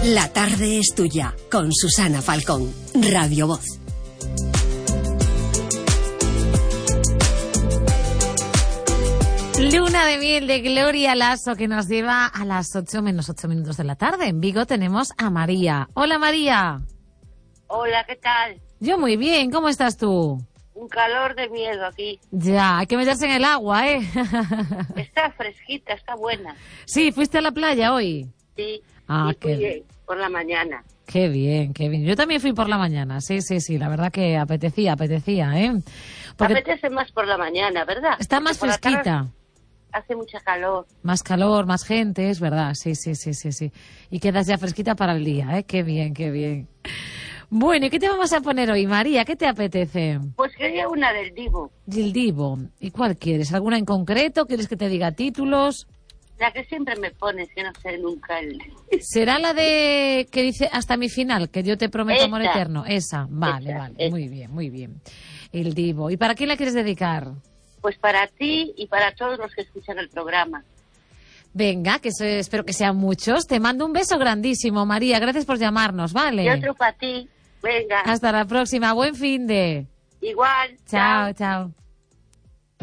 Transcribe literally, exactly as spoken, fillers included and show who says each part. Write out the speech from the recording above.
Speaker 1: La tarde es tuya, con Susana Falcón, Radio Voz.
Speaker 2: Luna de miel de Gloria Lasso, que nos lleva a las ocho menos ocho minutos de la tarde. En Vigo tenemos a María. Hola, María.
Speaker 3: Hola, ¿qué tal?
Speaker 2: Yo muy bien, ¿cómo estás tú?
Speaker 3: Un calor de miedo aquí.
Speaker 2: Ya, hay que meterse en el agua, ¿eh?
Speaker 3: Está fresquita, está buena.
Speaker 2: Sí, ¿fuiste a la playa hoy?
Speaker 3: Sí,
Speaker 2: Ah,
Speaker 3: y
Speaker 2: qué
Speaker 3: fui
Speaker 2: bien.
Speaker 3: por la mañana.
Speaker 2: Qué bien, qué bien. Yo también fui por la mañana, sí, sí, sí. La verdad que apetecía, apetecía, ¿eh? Porque
Speaker 3: Apetece más por la mañana, ¿verdad?
Speaker 2: está más
Speaker 3: Porque por la
Speaker 2: fresquita.
Speaker 3: tarde hace mucha calor.
Speaker 2: Más calor, más gente, es verdad, sí, sí, sí, sí, sí. Y quedas ya fresquita para el día, ¿eh? Qué bien, qué bien. Bueno, ¿y qué te vamos a poner hoy, María? ¿Qué te apetece?
Speaker 3: Pues quería una del Divo,
Speaker 2: Del Divo. ¿Y cuál quieres? ¿Alguna en concreto? ¿Quieres que te diga títulos?
Speaker 3: la que siempre me pones, que no sé nunca el...
Speaker 2: ¿Será la de que dice hasta mi final, que yo te prometo
Speaker 3: Esa.
Speaker 2: amor eterno? Esa, vale,
Speaker 3: Esa,
Speaker 2: vale,
Speaker 3: esa.
Speaker 2: muy bien, muy bien. El Divo. ¿Y para quién la quieres dedicar?
Speaker 3: Pues para ti y para todos los que escuchan el programa.
Speaker 2: Venga, que se- espero que sean muchos. Te mando un beso grandísimo, María. Gracias por llamarnos, ¿vale?
Speaker 3: Y otro para ti. Venga,
Speaker 2: Hasta la próxima. Buen fin de.
Speaker 3: igual.
Speaker 2: Chao, chao.